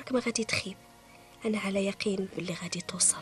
راك ما غادي تخيب، انا على يقين باللي غادي توصل.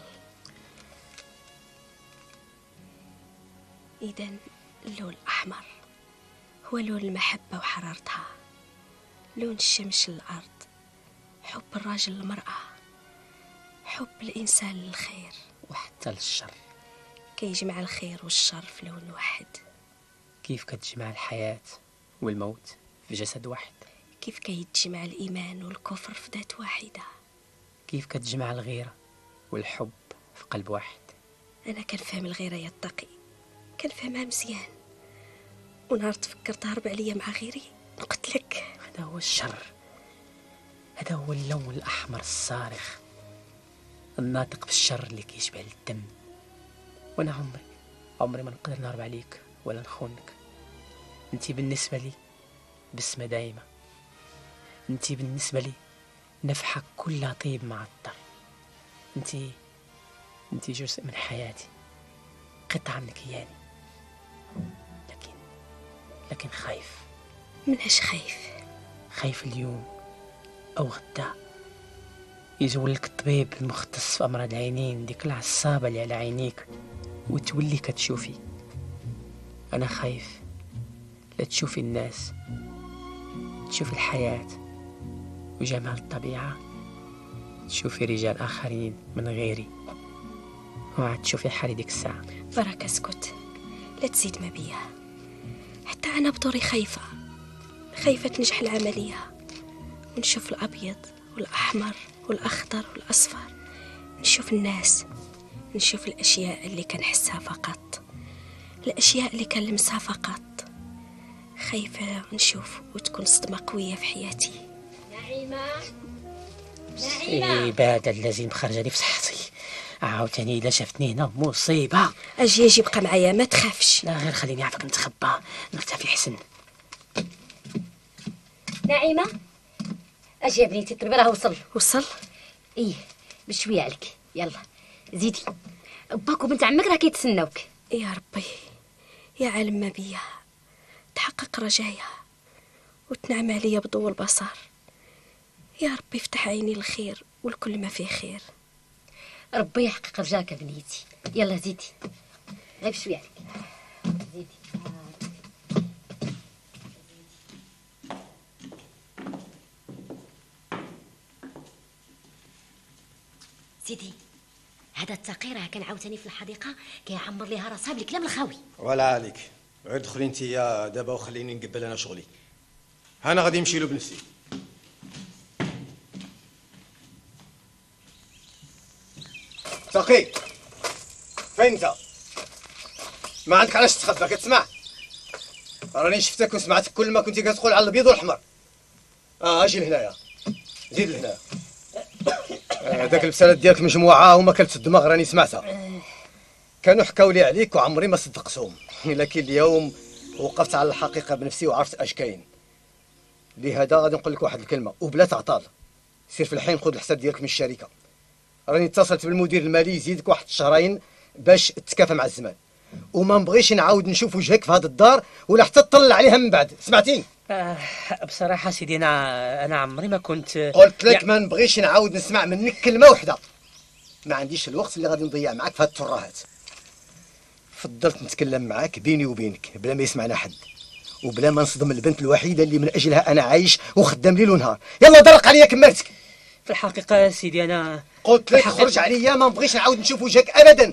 اذا اللون الاحمر هو لون المحبه وحرارتها، لون الشمس للارض، حب الراجل للمراه، حب الانسان للخير وحتى للشر. كيجمع الخير والشر في لون واحد. كيف كتجمع الحياة والموت في جسد واحد؟ كيف كيتجمع الإيمان والكفر في ذات واحدة؟ كيف كتجمع الغيرة والحب في قلب واحد؟ أنا كنفهم الغيرة يا التقي، كنفهمها مزيان، ونهار تفكرت هرب عليا مع غيري قلت لك هذا هو الشر، هذا هو اللون الأحمر الصارخ الناطق بالشر اللي كيشبه الدم. وانا عمري ما نقدر نهرب عليك ولا نخونك. انتي بالنسبة لي بسمة دايمة، انتي بالنسبة لي نفحة كلها طيب معطر. انتي جزء من حياتي، قطعة من كياني. لكن خايف. من ايش خايف؟ خايف اليوم او غدا يزولك الطبيب المختص في امراض العينين ديك العصابة اللي على عينيك وتولي كتشوفي. انا خايف لا تشوفي الناس، تشوفي الحياة وجمال الطبيعة، تشوفي رجال آخرين من غيري، وعاد تشوفي حالي ديك الساعة. برك اسكت، لا تزيد ما بيا. حتى أنا بدوري خايفة تنجح العملية، ونشوف الأبيض والأحمر والأخضر والأصفر، نشوف الناس، نشوف الأشياء اللي كنحسها فقط، الأشياء اللي كنلمسها فقط. خايفة نشوف وتكون صدمة قوية في حياتي. نعيمة عبادة الذي مخرجني في صحتي، عاوتاني إلا شافتني هنا مصيبة. أجي بقى معايا ما تخافش. لا غير خليني عافاك نتخبى نختفي حسن. نعيمة اجي يا بنيتي، الطبيب راه وصل. ايه بشويه عليك، يلا زيدي، باك وبنت عمك راه كيتسناوك. يا ربي يا عالم ما بيا، تحقق رجايا وتنعم عليا بضوء البصر. يا ربي افتح عيني الخير والكل ما فيه خير. ربي يحقق رجاك يا بنيتي. يلا زيدي غير بشويه عليك، زيدي. سيدي هذا التقي راه كان عاوتاني في الحديقه كيعمر ليها راسها بالكلام الخاوي. ولا عليك، غير دخلي انت يا دابا وخليني نقبل انا شغلي. انا غادي نمشي له بنفسي. تقي فين انت؟ ما عندك علاش تخبى؟ كتسمع؟ راني شفتك وسمعتك كل ما كنتي كتقول على الابيض والاحمر. اجي لهنايا، زيد لهنايا. داك البسالات ديالك مجموعه وما كلت الدماغ، راني سمعتها. كانوا حكاو لي عليك وعمري ما صدقتهم، لكن اليوم وقفت على الحقيقه بنفسي وعرفت اش كاين. لهذا غادي نقول لك واحد الكلمه وبلا تعطال. سير في الحين خذ الحساب ديالك من الشركه. راني اتصلت بالمدير المالي يزيدك واحد الشهرين باش تتكافى مع الزمان، وما نبغيش نعاود نشوف وجهك في هذه الدار ولا حتى تطلع عليها من بعد. سمعتيني؟ بصراحة سيدي أنا عمري ما كنت قلت لك ما نبغيش نعاود نسمع منك كلمة واحدة. ما عنديش الوقت اللي غادي نضيع معاك في هاد الترهات. فضلت نتكلم معاك بيني وبينك بلا ما يسمعنا حد، وبلا ما نصدم البنت الوحيدة اللي من أجلها أنا عايش وخدام ليل ونهار. يلا درق عليا كملتك. في الحقيقة سيدي أنا قلت لك خرج عليا، ما نبغيش نعاود نشوف وجهك أبدا.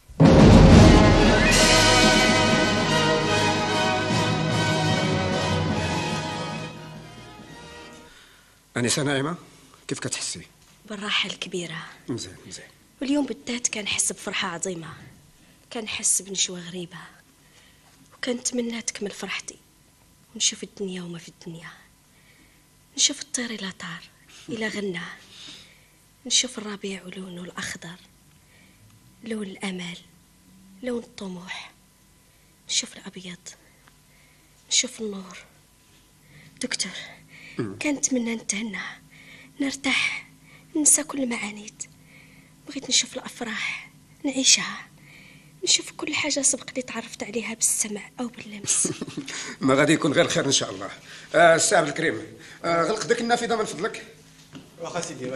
أنسة ناعمة، كيف كتحسي؟ بالراحة الكبيرة. مزيان. واليوم بالذات كنحس بفرحة عظيمة، كنحس بنشوة غريبة، وكنتمنى تكمل فرحتي ونشوف الدنيا وما في الدنيا، نشوف الطير إلى طار إلى غنى، نشوف الربيع ولونه الأخضر، لون الأمل، لون الطموح، نشوف الأبيض، نشوف النور. دكتور كنتمنى نتهنى، نرتاح، ننسى كل ما عانيت. بغيت نشوف الأفراح نعيشها، نشوف كل حاجة سبق لي تعرفت عليها بالسمع أو باللمس. ما غادي يكون غير خير إن شاء الله. السي عبد الكريم، غلق ديك النافذة من فضلك. واخا سيدي.